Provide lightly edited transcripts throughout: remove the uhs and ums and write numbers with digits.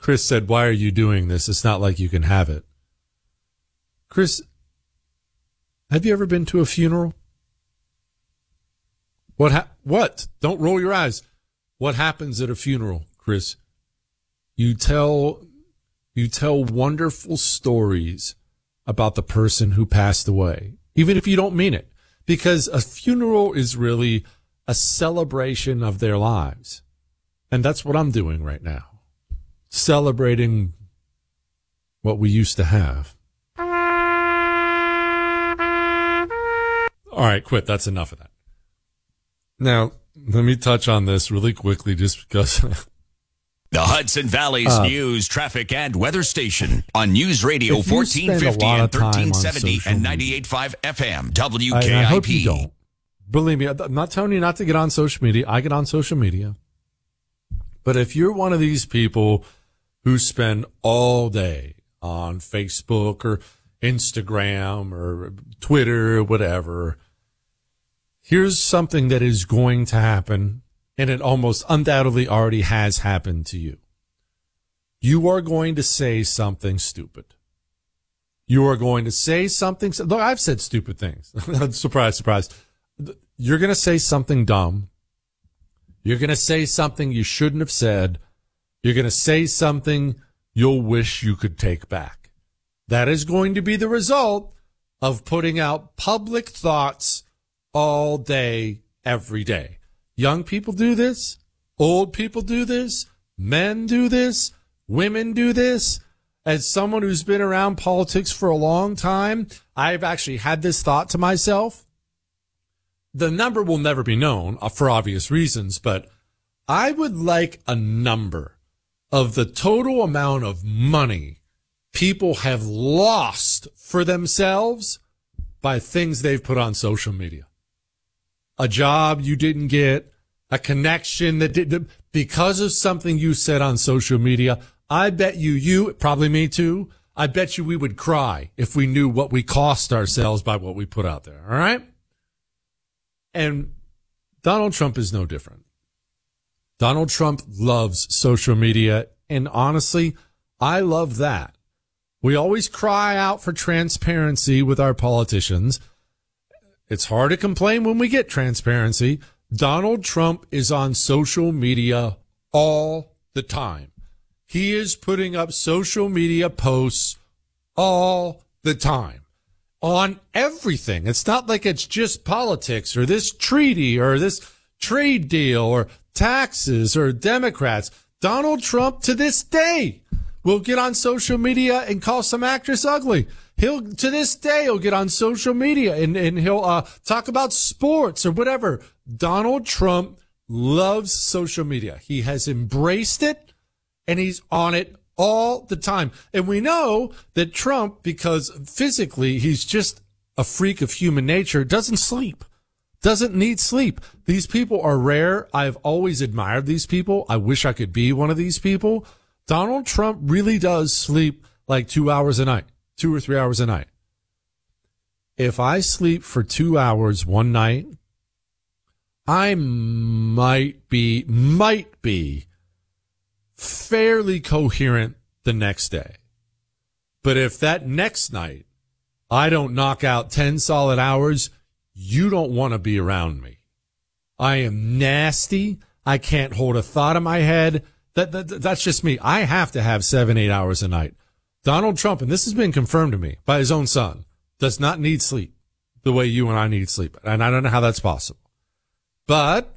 Chris said, why are you doing this? It's not like you can have it. Chris, have you ever been to a funeral? What? Don't roll your eyes. What happens at a funeral, Chris? You tell wonderful stories about the person who passed away, even if you don't mean it, because a funeral is really a celebration of their lives. And that's what I'm doing right now. Celebrating what we used to have. All right, quit. That's enough of that. Now, let me touch on this really quickly just because. The Hudson Valley's news, traffic, and weather station on News Radio 1450 and 1370 and 98.5 FM, WKIP. I hope you don't. Believe me, I'm not telling you not to get on social media. I get on social media. But if you're one of these people who spend all day on Facebook or Instagram or Twitter or whatever, here's something that is going to happen, and it almost undoubtedly already has happened to you. You are going to say something stupid. You are going to say something. Look, I've said stupid things. Surprise, surprise. You're going to say something dumb. You're going to say something you shouldn't have said. You're going to say something you'll wish you could take back. That is going to be the result of putting out public thoughts all day, every day. Young people do this. Old people do this. Men do this. Women do this. As someone who's been around politics for a long time, I've actually had this thought to myself. The number will never be known for obvious reasons, but I would like a number of the total amount of money people have lost for themselves by things they've put on social media. A job you didn't get, a connection that didn't, because of something you said on social media. I bet you, probably me too, I bet you we would cry if we knew what we cost ourselves by what we put out there. All right? And Donald Trump is no different. Donald Trump loves social media, and honestly, I love that. We always cry out for transparency with our politicians. It's hard to complain when we get transparency. Donald Trump is on social media all the time. He is putting up social media posts all the time on everything. It's not like it's just politics or this treaty or this trade deal or taxes or Democrats. Donald Trump to this day will get on social media and call some actress ugly. To this day, he'll get on social media and he'll talk about sports or whatever. Donald Trump loves social media. He has embraced it, and he's on it all the time. And we know that Trump, because physically he's just a freak of human nature, doesn't sleep, doesn't need sleep. These people are rare. I've always admired these people. I wish I could be one of these people. Donald Trump really does sleep like 2 hours a night, 2 or 3 hours a night. If I sleep for 2 hours one night, I might be fairly coherent the next day. But if that next night I don't knock out 10 solid hours, you don't want to be around me. I am nasty. I can't hold a thought in my head. That's just me. I have to have 7-8 hours a night. Donald Trump, and this has been confirmed to me by his own son, does not need sleep the way you and I need sleep. And I don't know how that's possible. But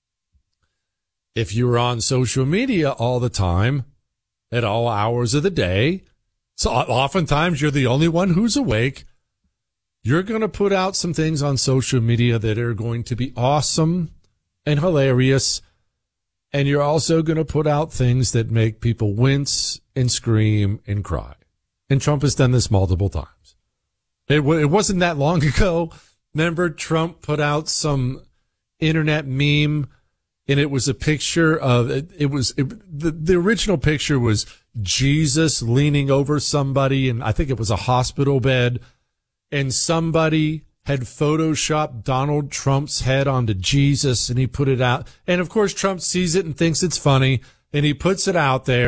if you're on social media all the time, at all hours of the day, so oftentimes you're the only one who's awake, you're going to put out some things on social media that are going to be awesome and hilarious. And you're also going to put out things that make people wince and scream and cry. And Trump has done this multiple times. It wasn't that long ago. Remember, Trump put out some internet meme, and it was a picture of the original picture was Jesus leaning over somebody, and I think it was a hospital bed, and somebody had photoshopped Donald Trump's head onto Jesus, and he put it out. And of course, Trump sees it and thinks it's funny, and he puts it out there.